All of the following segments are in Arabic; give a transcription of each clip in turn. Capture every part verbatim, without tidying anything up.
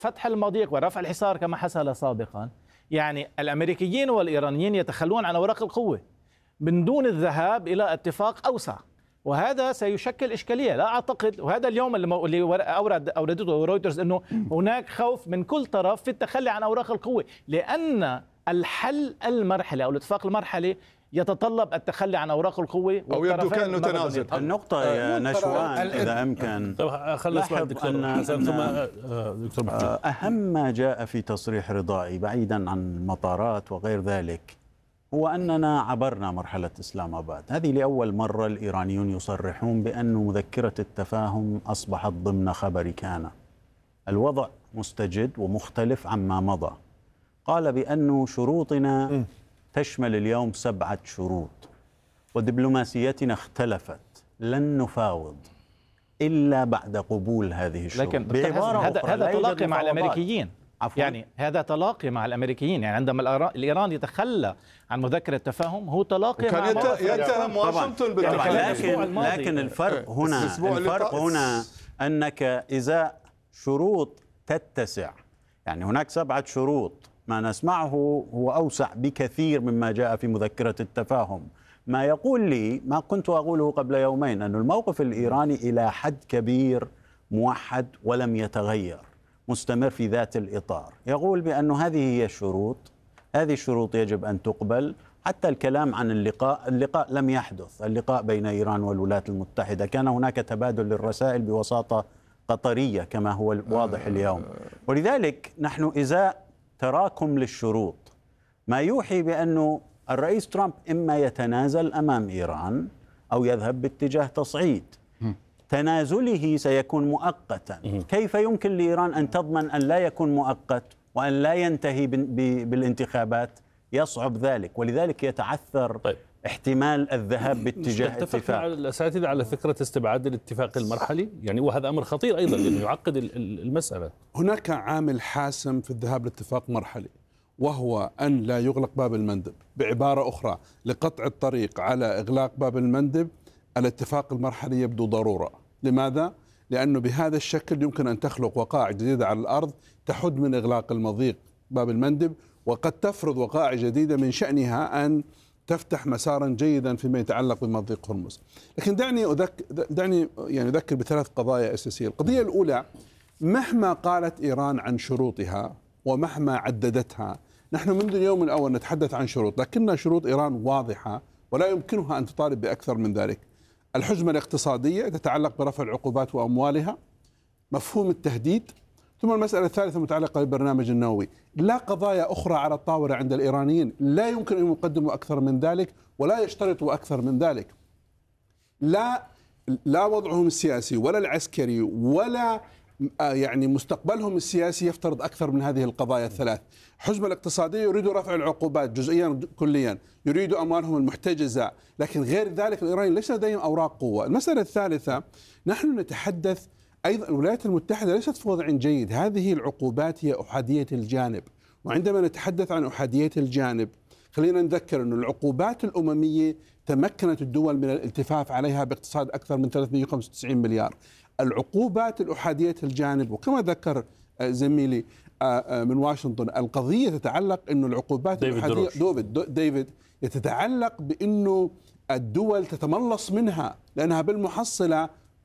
فتح المضيق ورفع الحصار كما حصل سابقا، يعني الأمريكيين والإيرانيين يتخلون عن أوراق القوة من دون الذهاب إلى اتفاق أوسع، وهذا سيشكل إشكالية. لا أعتقد، وهذا اليوم اللي أورد أوردته رويترز، أنه هناك خوف من كل طرف في التخلي عن أوراق القوة، لأن الحل المرحلي أو الاتفاق المرحلي يتطلب التخلي عن أوراق القوة، أو يبدو كأنه تنازل. النقطة يا نشوان إذا أمكن لاحظ أن دكتور أهم ما جاء في تصريح رضائي بعيدا عن المطارات وغير ذلك هو أننا عبرنا مرحلة إسلام آباد. هذه لأول مرة الإيرانيون يصرحون بأن مذكرة التفاهم أصبحت ضمن خبر كان. الوضع مستجد ومختلف عما مضى. قال بأن شروطنا تشمل اليوم سبعة شروط ودبلوماسيتنا اختلفت، لن نفاوض إلا بعد قبول هذه الشروط. لكن هذا هذا تلاقي مع الأمريكيين، عفوا. يعني هذا تلاقي مع الأمريكيين، يعني عندما الإيران يتخلى عن مذكرة التفاهم هو تلاقي مع يتهم واشنطن بالتفاهم. لكن, لكن الفرق هنا الفرق هنا أنك إذا شروط تتسع، يعني هناك سبعة شروط، ما نسمعه هو أوسع بكثير مما جاء في مذكرة التفاهم. ما يقول لي ما كنت أقوله قبل يومين أن الموقف الإيراني إلى حد كبير موحد ولم يتغير، مستمر في ذات الإطار. يقول بأن هذه هي الشروط، هذه الشروط يجب أن تقبل. حتى الكلام عن اللقاء، اللقاء لم يحدث، اللقاء بين إيران والولايات المتحدة، كان هناك تبادل للرسائل بوساطة قطرية كما هو واضح اليوم. ولذلك نحن إزاء تراكم للشروط ما يوحي بأنه الرئيس ترامب إما يتنازل أمام إيران أو يذهب باتجاه تصعيد. تنازله سيكون مؤقتا. كيف يمكن لإيران أن تضمن أن لا يكون مؤقت وأن لا ينتهي بالانتخابات؟ يصعب ذلك، ولذلك يتعثر طيب. احتمال الذهاب باتجاه اتفاق. اتفق مع الأساتذة على فكرة استبعاد الاتفاق المرحلي، يعني وهذا أمر خطير أيضا لأنه يعقد المسألة. هناك عامل حاسم في الذهاب لاتفاق مرحلي، وهو أن لا يغلق باب المندب. بعبارة أخرى، لقطع الطريق على إغلاق باب المندب الاتفاق المرحلي يبدو ضرورة. لماذا؟ لأنه بهذا الشكل يمكن أن تخلق وقائع جديدة على الأرض تحد من إغلاق المضيق باب المندب، وقد تفرض وقائع جديدة من شأنها أن تفتح مسارا جيدا فيما يتعلق بمضيق هرمز. لكن دعني أذكر دعني يعني أذكر بثلاث قضايا أساسية. القضية الأولى، مهما قالت إيران عن شروطها ومهما عددتها، نحن منذ اليوم الأول نتحدث عن شروط، لكن شروط إيران واضحة ولا يمكنها أن تطالب بأكثر من ذلك. الحزمة الاقتصادية تتعلق برفع العقوبات وأموالها، مفهوم التهديد، ثم المسألة الثالثة متعلقة بالبرنامج النووي. لا قضايا أخرى على الطاولة عند الإيرانيين، لا يمكن أن يقدموا أكثر من ذلك ولا يشترطوا أكثر من ذلك. لا لا وضعهم السياسي ولا العسكري ولا يعني مستقبلهم السياسي يفترض أكثر من هذه القضايا الثلاث. الحزمة الاقتصادية يريد رفع العقوبات جزئيا كليا، يريد أموالهم المحتجزة، لكن غير ذلك الإيرانيين ليس لديهم أوراق قوة. المسألة الثالثة، نحن نتحدث أيضا الولايات المتحدة ليست في وضع جيد، هذه العقوبات هي أحادية الجانب، وعندما نتحدث عن أحادية الجانب خلينا نذكر أن العقوبات الأممية تمكنت الدول من الالتفاف عليها باقتصاد أكثر من ثلاثمئة وخمسة وتسعين مليار. العقوبات الأحادية الجانب، وكما ذكر زميلي من واشنطن، القضية تتعلق أن العقوبات الأحادية ديفيد ديفيد يتتعلق بأنه الدول تتملص منها، لأنها بالمحصلة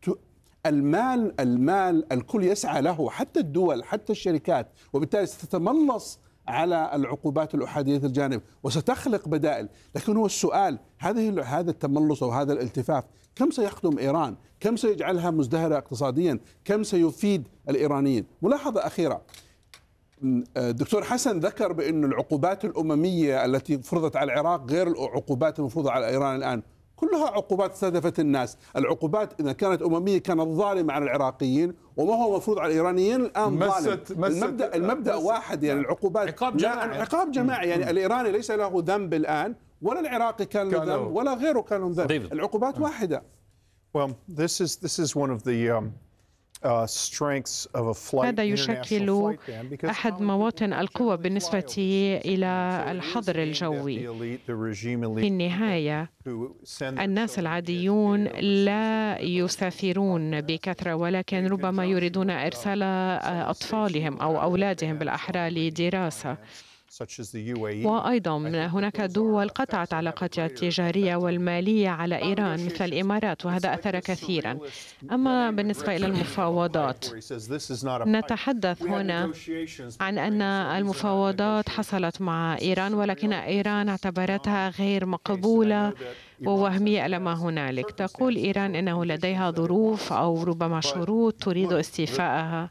المال المال الكل يسعى له، حتى الدول حتى الشركات، وبالتالي ستتملص على العقوبات الأحادية الجانب وستخلق بدائل. لكن هو السؤال، هذه هذا التملص أو هذا الالتفاف كم سيخدم إيران؟ كم سيجعلها مزدهرة اقتصاديا؟ كم سيفيد الإيرانيين؟ ملاحظة أخيرة، الدكتور حسن ذكر بأن العقوبات الأممية التي فرضت على العراق غير العقوبات المفروضة على إيران الآن، كلها عقوبات استهدفت الناس. العقوبات إذا كانت أممية كانت ظالمة على العراقيين، وما هو مفروض على الإيرانيين الآن ظالم. المبدأ المبدأ واحد، يعني العقوبات عقاب جماعي. عقاب جماعي، يعني الإيراني ليس له ذنب الآن ولا العراقي كان له ذنب ولا غيره كان له ذنب، العقوبات واحدة. Well, this is this is one of the um, هذا يشكل أحد مواطن القوة بالنسبة إلى الحظر الجوي. في النهاية الناس العاديون لا يسافرون بكثرة، ولكن ربما يريدون إرسال أطفالهم أو أولادهم بالأحرى لدراسة. وأيضا هناك دول قطعت علاقاتها التجارية والمالية على إيران مثل الإمارات، وهذا أثر كثيرا. أما بالنسبة إلى المفاوضات، نتحدث هنا عن أن المفاوضات حصلت مع إيران، ولكن إيران اعتبرتها غير مقبولة ووهمية إلى ما هنالك. تقول إيران أنه لديها ظروف أو ربما شروط تريد استيفائها،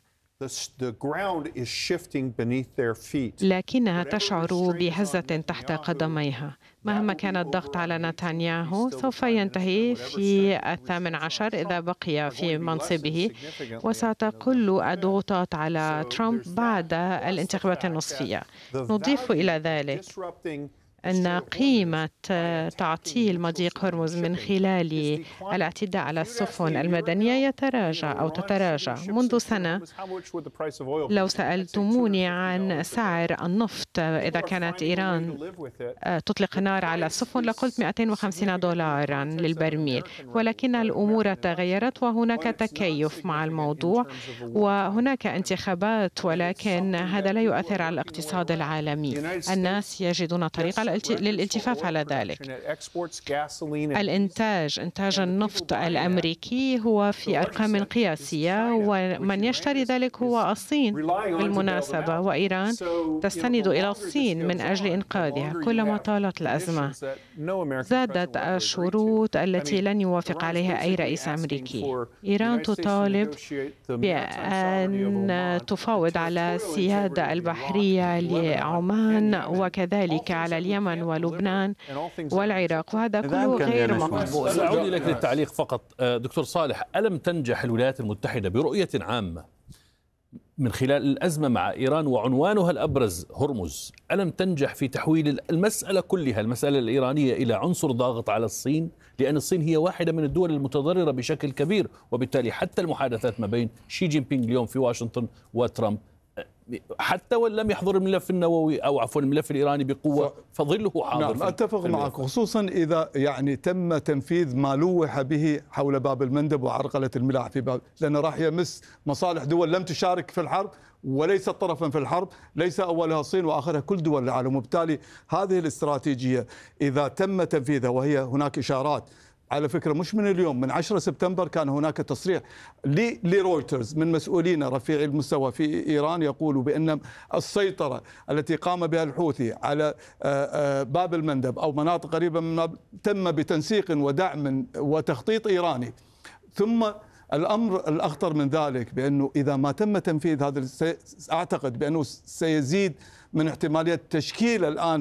لكنها تشعر بهزة تحت قدميها. مهما كان الضغط على نتنياهو سوف ينتهي في الثامن عشر إذا بقي في منصبه، وستقل الضغوطات على ترامب بعد الانتخابات النصفية. نضيف إلى ذلك أن قيمة تعطيل مضيق هرمز من خلال الاعتداء على السفن المدنية يتراجع أو تتراجع. منذ سنة لو سألتموني عن سعر النفط إذا كانت إيران تطلق نار على السفن لقلت مئتين وخمسين دولارا للبرميل، ولكن الأمور تغيرت وهناك تكيف مع الموضوع وهناك انتخابات، ولكن هذا لا يؤثر على الاقتصاد العالمي. الناس يجدون طريقة للالتفاف على ذلك. الإنتاج إنتاج النفط الأمريكي هو في أرقام قياسية، ومن يشتري ذلك هو الصين بالمناسبة، وإيران تستند إلى الصين من أجل إنقاذها. كلما طالت الأزمة زادت الشروط التي لن يوافق عليها أي رئيس أمريكي. إيران تطالب بأن تفاوض على السيادة البحرية لعمان وكذلك على اليمن ولبنان والعراق، وهذا كله غير مقبول. سأعود إليك للتعليق فقط. دكتور صالح، ألم تنجح الولايات المتحدة برؤية عامة من خلال الأزمة مع إيران وعنوانها الأبرز هرمز، ألم تنجح في تحويل المسألة كلها، المسألة الإيرانية، إلى عنصر ضاغط على الصين؟ لأن الصين هي واحدة من الدول المتضررة بشكل كبير، وبالتالي حتى المحادثات ما بين شي جين بينغ اليوم في واشنطن وترامب، حتى وان لم يحضر الملف النووي او عفوا الملف الايراني بقوه فظله حاضر. نعم، اتفق معك، خصوصا اذا يعني تم تنفيذ ما لوح به حول باب المندب وعرقله الملاحه في باب، لانه راح يمس مصالح دول لم تشارك في الحرب وليست طرفا في الحرب، ليس اولها الصين واخرها كل دول العالم. وبالتالي هذه الاستراتيجيه اذا تم تنفيذها، وهي هناك اشارات على فكرة مش من اليوم، من عشرة سبتمبر كان هناك تصريح لرويترز من مسؤولين رفيعي المستوى في إيران يقولوا بأن السيطرة التي قام بها الحوثي على باب المندب أو مناطق قريبة من تم بتنسيق ودعم وتخطيط إيراني. ثم الأمر الأخطر من ذلك بأنه إذا ما تم تنفيذ هذا، أعتقد بأنه سيزيد من احتمالية تشكيل الآن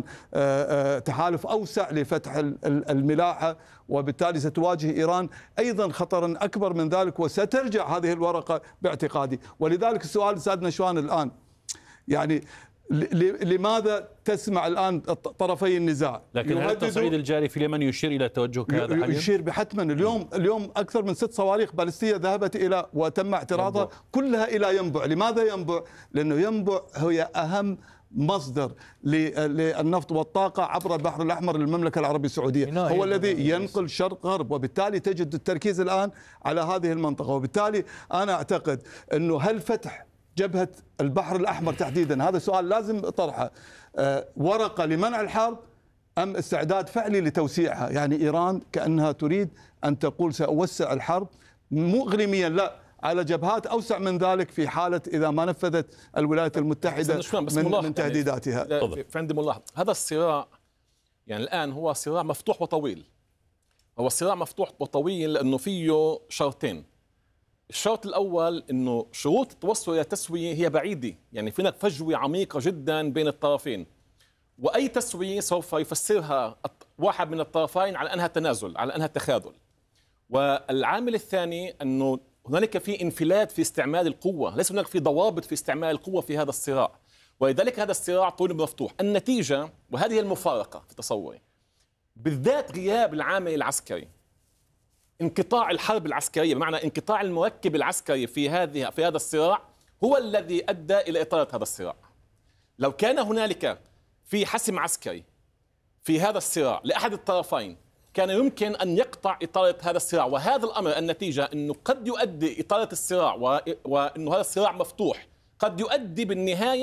تحالف أوسع لفتح الملاحة، وبالتالي ستواجه إيران أيضا خطرا أكبر من ذلك، وسترجع هذه الورقة باعتقادي. ولذلك السؤال سيد نشوان الآن، يعني لماذا تسمع الآن طرفي النزاع؟ لكن هل التصعيد الجاري في اليمن يشير إلى توجه هذا حاليا؟ يشير بحتما. اليوم اليوم أكثر من ست صواريخ باليستية ذهبت إلى وتم اعتراضها كلها إلى ينبع. لماذا ينبع؟ لأنه ينبع هي أهم مصدر للنفط والطاقة عبر البحر الأحمر للمملكة العربية السعودية، هو الذي ينقل شرق غرب، وبالتالي تجد التركيز الآن على هذه المنطقة. وبالتالي أنا أعتقد أنه هل فتح جبهة البحر الأحمر تحديدا، هذا سؤال لازم طرحه، أه ورقة لمنع الحرب أم استعداد فعلي لتوسيعها؟ يعني إيران كأنها تريد أن تقول سأوسع الحرب مو إقليميا، لا، على جبهات أوسع من ذلك في حالة إذا ما نفذت الولايات المتحدة من, من تهديداتها. يعني عندي ملاحظة، هذا الصراع يعني الآن هو صراع مفتوح وطويل. هو الصراع مفتوح وطويل لأنه فيه شرطين. الشرط الأول أنه شروط التوصل إلى تسوية هي بعيدة، يعني في هناك فجوة عميقة جدا بين الطرفين، وأي تسوية سوف يفسرها واحد من الطرفين على أنها تنازل، على أنها تخاذل. والعامل الثاني أنه هنالك في انفلات في استعمال القوة، ليس هناك في ضوابط في استعمال القوة في هذا الصراع، ولذلك هذا الصراع طول مفتوح. النتيجة، وهذه المفارقة في تصوري، بالذات غياب العامل العسكري انقطاع الحرب العسكرية، بمعنى انقطاع المركب العسكري في هذه في هذا الصراع هو الذي أدى إلى إطالة هذا الصراع. لو كان هنالك في حسم عسكري في هذا الصراع لأحد الطرفين كان يمكن أن يقطع إطالة هذا الصراع، وهذا الأمر النتيجة أنه قد يؤدي إطالة الصراع وأنه هذا الصراع مفتوح قد يؤدي بالنهاية